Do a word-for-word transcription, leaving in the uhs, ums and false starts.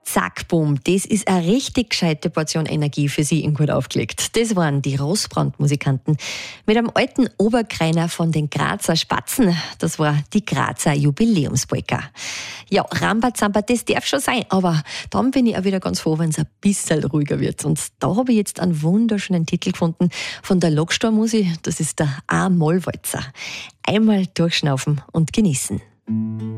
Zack, bumm, das ist eine richtig gescheite Portion Energie für Sie in Gut aufgelegt. Das waren die Rossbrand-Musikanten mit einem alten Oberkreiner von den Grazer Spatzen. Das war die Grazer Jubiläumspolka. Ja, Rambazamba, das darf schon sein, aber dann bin ich auch wieder ganz froh, wenn es ein bisschen ruhiger wird. Und da habe ich jetzt einen wunderschönen Titel gefunden von der Logstor-Musi. Das ist der A-Moll-Walzer. Einmal durchschnaufen und genießen.